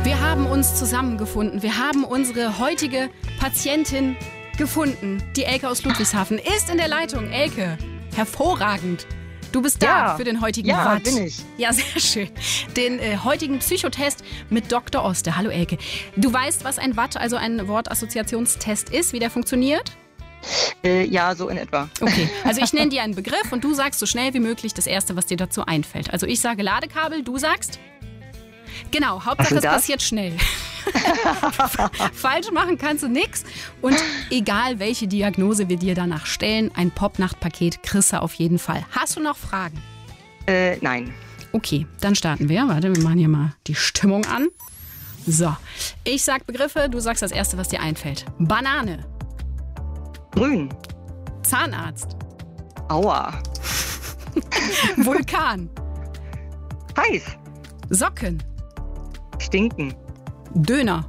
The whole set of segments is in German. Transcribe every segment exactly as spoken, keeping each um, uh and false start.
Wir haben uns zusammengefunden. Wir haben unsere heutige Patientin gefunden. Die Elke aus Ludwigshafen ist in der Leitung. Elke, hervorragend. Du bist da Ja. für den heutigen Ja, Watt. bin ich. Ja, sehr schön. Den äh, heutigen Psychotest mit Doktor Oste. Hallo Elke. Du weißt, was ein Watt, also ein Wortassoziationstest ist, wie der funktioniert? Äh, ja, so in etwa. Okay, also ich nenne dir einen Begriff und du sagst so schnell wie möglich das Erste, was dir dazu einfällt. Also ich sage Ladekabel, du sagst? Genau, Hauptsache es das? passiert schnell. Falsch machen kannst du nix. Und egal, welche Diagnose wir dir danach stellen, ein Popnacht-Paket kriegst du auf jeden Fall. Hast du noch Fragen? Äh, nein. Okay, dann starten wir. Warte, wir machen hier mal die Stimmung an. So, ich sag Begriffe, du sagst das Erste, was dir einfällt. Banane, Grün. Zahnarzt, Aua. Vulkan, Heiß. Socken, Stinken. Döner,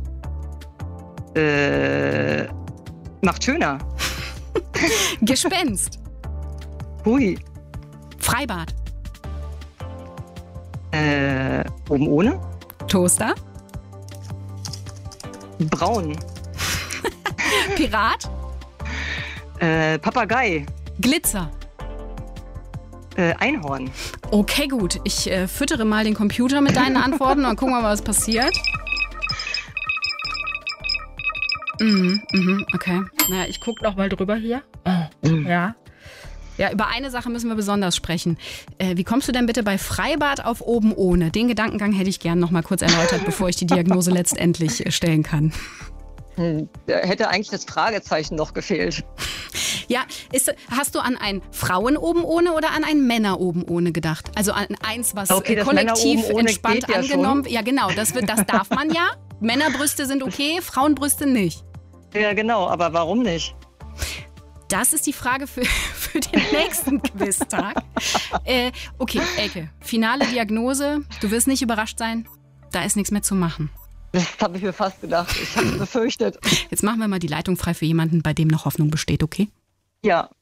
Äh, macht schöner. Gespenst, Hui. Freibad, Äh, oben ohne. Toaster, Braun. Pirat, Äh, Papagei. Glitzer. Äh, Einhorn. Okay, gut. Ich äh, füttere mal den Computer mit deinen Antworten und gucken mal, was passiert. Mhm, mhm, okay. Naja, ich gucke noch mal drüber hier. Ja. Ja, über eine Sache müssen wir besonders sprechen. Äh, wie kommst du denn bitte bei Freibad auf oben ohne? Den Gedankengang hätte ich gern noch mal kurz erläutert, bevor ich die Diagnose letztendlich äh, stellen kann. Hm, da hätte eigentlich das Fragezeichen noch gefehlt. Ja, ist, hast du an ein Frauen oben ohne oder an ein Männer oben ohne gedacht? Also an eins, was Okay, äh, das kollektiv Männer oben ohne entspannt geht ja angenommen. schon. Ja, genau, das, wird, das darf man ja. Männerbrüste sind okay, Frauenbrüste nicht. Ja, genau, aber warum nicht? Das ist die Frage für, für den nächsten Quiztag. Äh, okay, Elke, finale Diagnose. Du wirst nicht überrascht sein. Da ist nichts mehr zu machen. Das habe ich mir fast gedacht. Ich habe es befürchtet. Jetzt machen wir mal die Leitung frei für jemanden, bei dem noch Hoffnung besteht, okay? Ja.